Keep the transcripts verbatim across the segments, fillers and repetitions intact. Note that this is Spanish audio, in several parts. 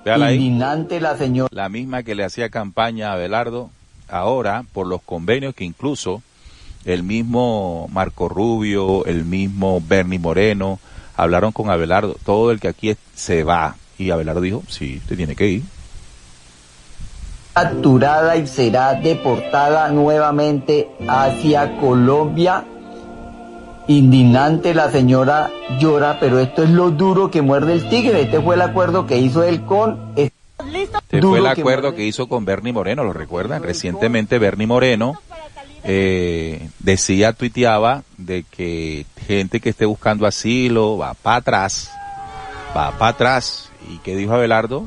Véala ahí. Indignante la señora. La misma que le hacía campaña a Abelardo, ahora por los convenios que incluso el mismo Marco Rubio, el mismo Bernie Moreno, hablaron con Abelardo, todo el que aquí se va. Y Abelardo dijo, sí, usted tiene que ir. Capturada y será deportada nuevamente hacia Colombia. Indignante la señora llora, pero esto es lo duro que muerde el tigre. Este fue el acuerdo que hizo él con... Este fue el acuerdo que, que hizo con Bernie Moreno, ¿lo recuerdan? Recientemente Bernie Moreno eh, decía, tuiteaba, de que gente que esté buscando asilo va para atrás, va para atrás. ¿Y qué dijo Abelardo?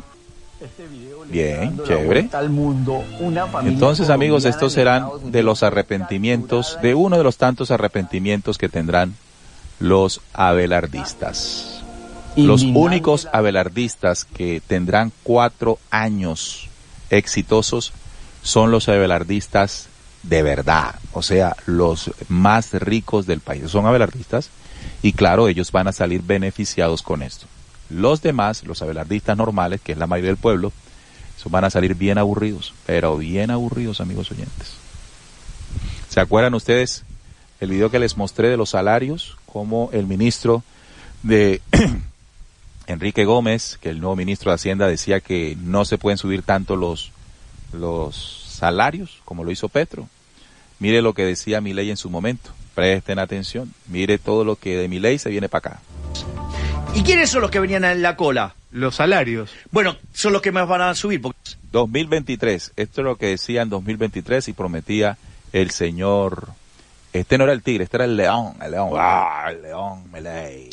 Bien, chévere. Entonces, amigos, estos serán de los arrepentimientos, de uno de los tantos arrepentimientos que tendrán los abelardistas. Los únicos abelardistas que tendrán cuatro años exitosos son los abelardistas de verdad, o sea, los más ricos del país. Son abelardistas y claro, ellos van a salir beneficiados con esto. Los demás, los abelardistas normales, que es la mayoría del pueblo, esos van a salir bien aburridos, pero bien aburridos, amigos oyentes. ¿Se acuerdan ustedes el video que les mostré de los salarios? Como el ministro de Enrique Gómez, que el nuevo ministro de Hacienda decía que no se pueden subir tanto los, los salarios como lo hizo Petro. Mire lo que decía Milei en su momento. Presten atención. Mire todo lo que de Milei se viene para acá. ¿Y quiénes son los que venían en la cola? Los salarios. Bueno, son los que más van a subir. Porque... dos mil veintitrés. Esto es lo que decía en dos mil veintitrés y prometía el señor... Este no era el tigre, este era el león. El león. ¡Ah, el león, Milei!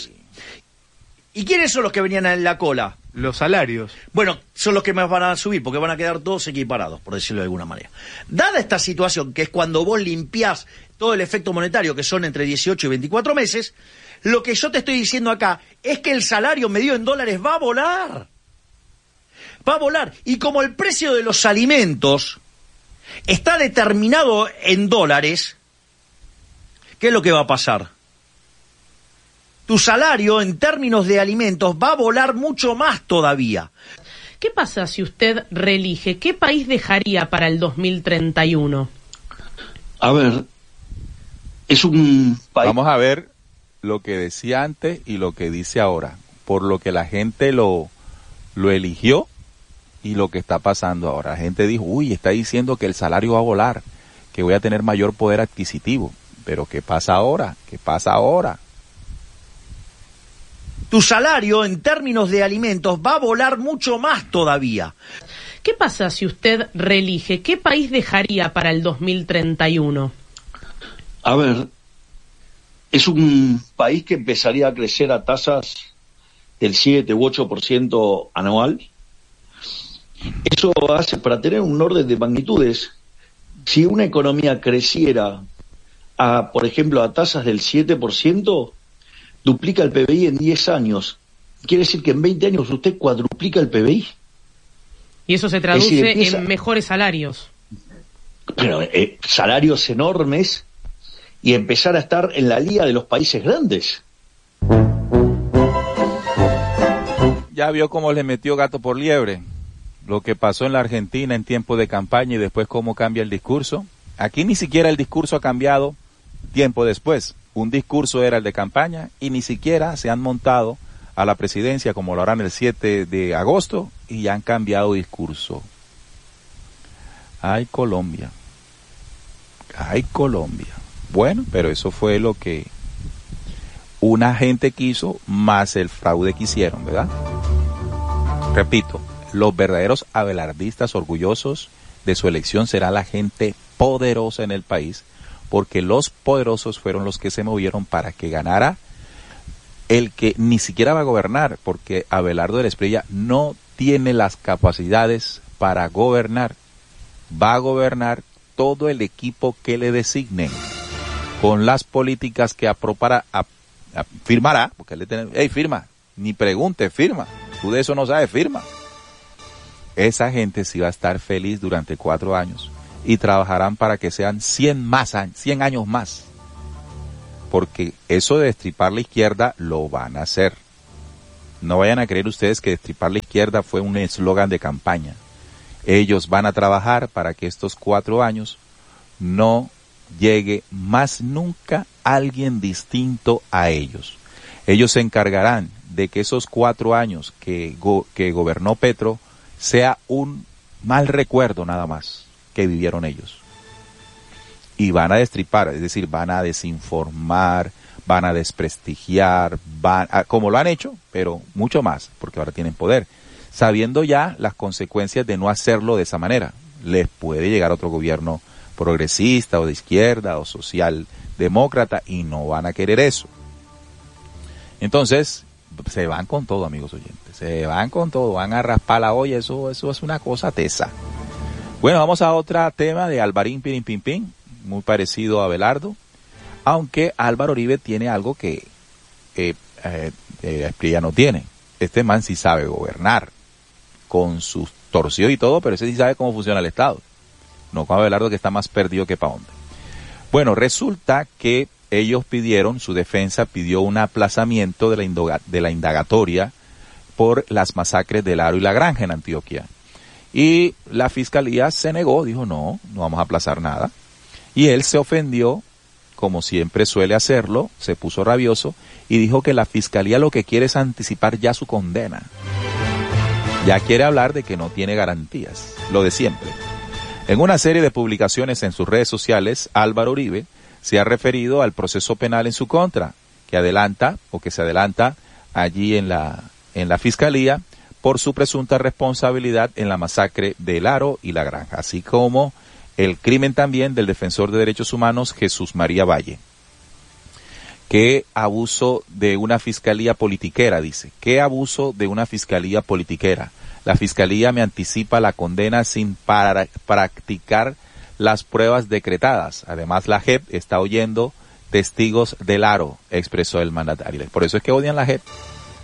¿Y quiénes son los que venían en la cola? Los salarios. Bueno, son los que más van a subir, porque van a quedar todos equiparados, por decirlo de alguna manera. Dada esta situación, que es cuando vos limpiás todo el efecto monetario, que son entre dieciocho y veinticuatro meses, lo que yo te estoy diciendo acá es que el salario medido en dólares va a volar. Va a volar. Y como el precio de los alimentos está determinado en dólares, ¿qué es lo que va a pasar? Tu salario en términos de alimentos va a volar mucho más todavía. ¿Qué pasa si usted reelige? ¿Qué país dejaría para el dos mil treinta y uno? A ver, es un país... Vamos a ver lo que decía antes y lo que dice ahora, por lo que la gente lo, lo eligió y lo que está pasando ahora. La gente dijo, uy, está diciendo que el salario va a volar, que voy a tener mayor poder adquisitivo. Pero ¿qué pasa ahora? ¿Qué pasa ahora? Tu salario en términos de alimentos va a volar mucho más todavía. ¿Qué pasa si usted reelige? ¿Qué país dejaría para el dos mil treinta y uno? A ver, es un país que empezaría a crecer a tasas del siete u ocho por ciento anual. Eso hace, para tener un orden de magnitudes, si una economía creciera a, por ejemplo, a tasas del siete por ciento, duplica el P B I en diez años. Quiere decir que en veinte años usted cuadruplica el P B I. Y eso se traduce decir, empieza... en mejores salarios. Pero eh, salarios enormes y empezar a estar en la liga de los países grandes. Ya vio cómo le metió gato por liebre. Lo que pasó en la Argentina en tiempo de campaña y después cómo cambia el discurso. Aquí ni siquiera el discurso ha cambiado tiempo después. Un discurso era el de campaña y ni siquiera se han montado a la presidencia como lo harán el siete de agosto y ya han cambiado discurso. Ay, Colombia. Ay, Colombia. Bueno, pero eso fue lo que una gente quiso más el fraude que hicieron, ¿verdad? Repito, los verdaderos abelardistas orgullosos de su elección será la gente poderosa en el país, porque los poderosos fueron los que se movieron para que ganara el que ni siquiera va a gobernar, porque Abelardo de la Espriella no tiene las capacidades para gobernar. Va a gobernar todo el equipo que le designen, con las políticas que aprobará, a, a, firmará, porque le tiene, hey, firma, ni pregunte, firma, tú de eso no sabes, firma. Esa gente sí va a estar feliz durante cuatro años. Y trabajarán para que sean cien más años, cien años más. Porque eso de destripar la izquierda lo van a hacer. No vayan a creer ustedes que destripar la izquierda fue un eslogan de campaña. Ellos van a trabajar para que estos cuatro años no llegue más nunca alguien distinto a ellos. Ellos se encargarán de que esos cuatro años que, go, que gobernó Petro sea un mal recuerdo nada más que vivieron ellos. Y van a destripar, es decir, van a desinformar, van a desprestigiar, van a, como lo han hecho, pero mucho más, porque ahora tienen poder, sabiendo ya las consecuencias de no hacerlo de esa manera. Les puede llegar otro gobierno progresista o de izquierda o socialdemócrata y no van a querer eso. Entonces, se van con todo, amigos oyentes, se van con todo, van a raspar la olla, eso, eso es una cosa tesa. Bueno, vamos a otro tema de Alvarín Pirin Pin Pin, muy parecido a Abelardo, aunque Álvaro Uribe tiene algo que eh, eh, eh, Asprilla no tiene. Este man sí sabe gobernar, con sus torcidos y todo, pero ese sí sabe cómo funciona el Estado. No como Abelardo, que está más perdido que pa' dónde. Bueno, resulta que ellos pidieron, su defensa pidió un aplazamiento de la, indoga, de la indagatoria por las masacres del Aro y La Granja en Antioquia. Y la fiscalía se negó, dijo no, no vamos a aplazar nada. Y él se ofendió, como siempre suele hacerlo, se puso rabioso y dijo que la fiscalía lo que quiere es anticipar ya su condena. Ya quiere hablar de que no tiene garantías, lo de siempre. En una serie de publicaciones en sus redes sociales, Álvaro Uribe se ha referido al proceso penal en su contra, que adelanta o que se adelanta allí en la en la fiscalía por su presunta responsabilidad en la masacre del Aro y La Granja, así como el crimen también del defensor de derechos humanos Jesús María Valle. ¿Qué abuso de una fiscalía politiquera? Dice. ¿Qué abuso de una fiscalía politiquera? La fiscalía me anticipa la condena sin para practicar las pruebas decretadas. Además, la J E P está oyendo testigos del Aro, expresó el mandatario. Por eso es que odian la J E P,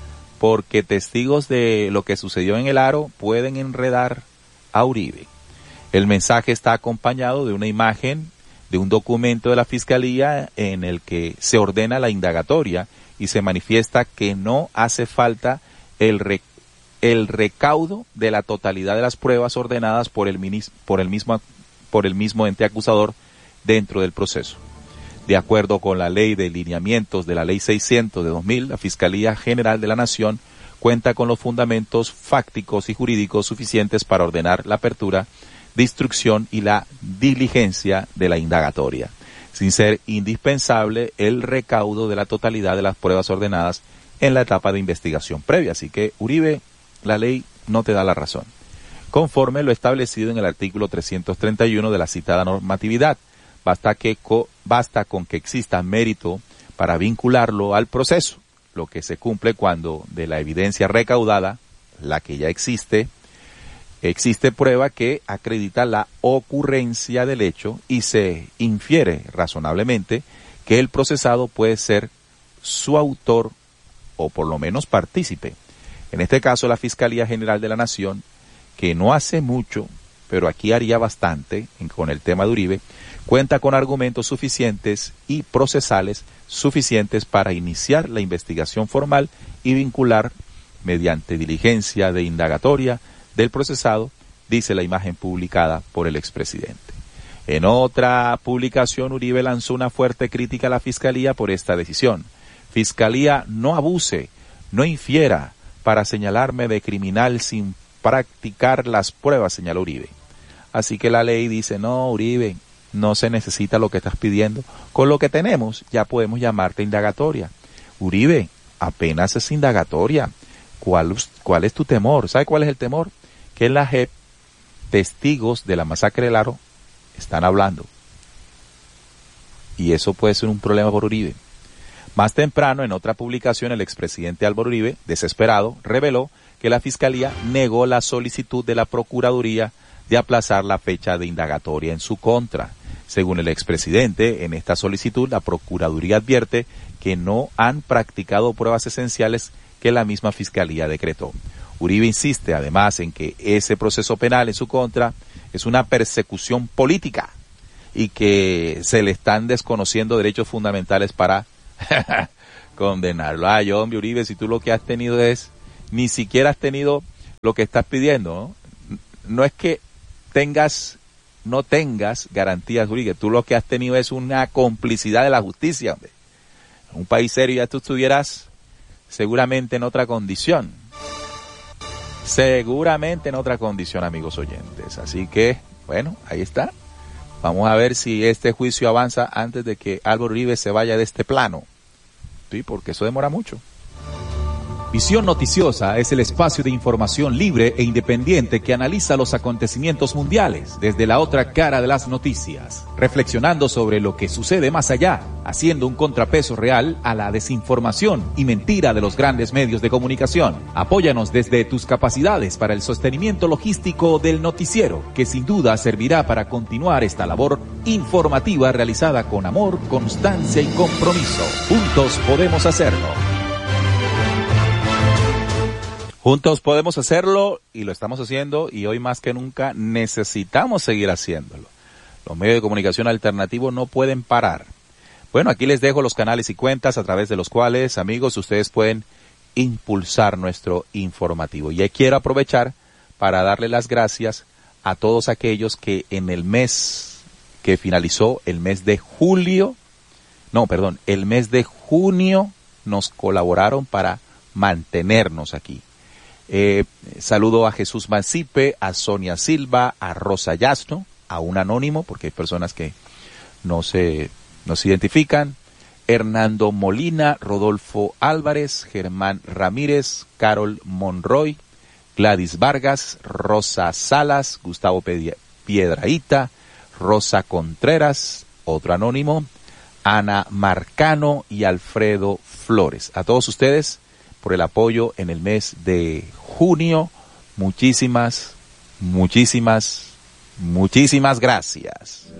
porque testigos de lo que sucedió en el Aro pueden enredar a Uribe. El mensaje está acompañado de una imagen de un documento de la Fiscalía en el que se ordena la indagatoria y se manifiesta que no hace falta el, re, el recaudo de la totalidad de las pruebas ordenadas por el, minis, por el mismo por el mismo ente acusador dentro del proceso. De acuerdo con la ley de lineamientos de la ley seiscientos de dos mil, la Fiscalía General de la Nación cuenta con los fundamentos fácticos y jurídicos suficientes para ordenar la apertura de instrucción y la diligencia de la indagatoria, sin ser indispensable el recaudo de la totalidad de las pruebas ordenadas en la etapa de investigación previa. Así que, Uribe, la ley no te da la razón, conforme lo establecido en el artículo trescientos treinta y uno de la citada normatividad. Basta, que co, basta con que exista mérito para vincularlo al proceso, lo que se cumple cuando de la evidencia recaudada, la que ya existe, existe prueba que acredita la ocurrencia del hecho y se infiere razonablemente que el procesado puede ser su autor o por lo menos partícipe. En este caso, la Fiscalía General de la Nación, que no hace mucho, pero aquí haría bastante con el tema de Uribe, cuenta con argumentos suficientes y procesales suficientes para iniciar la investigación formal y vincular mediante diligencia de indagatoria del procesado, dice la imagen publicada por el expresidente. En otra publicación, Uribe lanzó una fuerte crítica a la Fiscalía por esta decisión. Fiscalía, no abuse, no infiera para señalarme de criminal sin practicar las pruebas, señaló Uribe. Así que la ley dice, no, Uribe, no se necesita lo que estás pidiendo. Con lo que tenemos, ya podemos llamarte indagatoria. Uribe, apenas es indagatoria. ¿Cuál, cuál es tu temor? ¿Sabe cuál es el temor? Que en la J E P, testigos de la masacre del Aro están hablando. Y eso puede ser un problema por Uribe. Más temprano, en otra publicación, el expresidente Álvaro Uribe, desesperado, reveló que la Fiscalía negó la solicitud de la Procuraduría de aplazar la fecha de indagatoria en su contra. Según el expresidente, en esta solicitud, la Procuraduría advierte que no han practicado pruebas esenciales que la misma Fiscalía decretó. Uribe insiste, además, en que ese proceso penal en su contra es una persecución política y que se le están desconociendo derechos fundamentales para condenarlo. Ay, hombre, Uribe, si tú lo que has tenido es ni siquiera has tenido lo que estás pidiendo, ¿no? No es que tengas, no tengas garantías jurídicas, tú lo que has tenido es una complicidad de la justicia, hombre. En un país serio ya tú estuvieras seguramente en otra condición. Seguramente en otra condición, amigos oyentes. Así que, bueno, ahí está. Vamos a ver si este juicio avanza antes de que Álvaro Uribe se vaya de este plano. Sí, porque eso demora mucho. Visión Noticiosa es el espacio de información libre e independiente que analiza los acontecimientos mundiales desde la otra cara de las noticias, reflexionando sobre lo que sucede más allá, haciendo un contrapeso real a la desinformación y mentira de los grandes medios de comunicación. Apóyanos desde tus capacidades para el sostenimiento logístico del noticiero, que sin duda servirá para continuar esta labor informativa realizada con amor, constancia y compromiso. Juntos podemos hacerlo. Juntos podemos hacerlo y lo estamos haciendo, y hoy más que nunca necesitamos seguir haciéndolo. Los medios de comunicación alternativos no pueden parar. Bueno, aquí les dejo los canales y cuentas a través de los cuales, amigos, ustedes pueden impulsar nuestro informativo. Y quiero aprovechar para darle las gracias a todos aquellos que en el mes que finalizó, el mes de julio, no, perdón, el mes de junio nos colaboraron para mantenernos aquí. Eh, saludo a Jesús Mancipe, a Sonia Silva, a Rosa Yasno, a un anónimo, porque hay personas que no se, no se identifican, Hernando Molina, Rodolfo Álvarez, Germán Ramírez, Carol Monroy, Gladys Vargas, Rosa Salas, Gustavo Piedraíta, Rosa Contreras, otro anónimo, Ana Marcano y Alfredo Flores. A todos ustedes, por el apoyo en el mes de junio. Muchísimas, muchísimas, muchísimas gracias.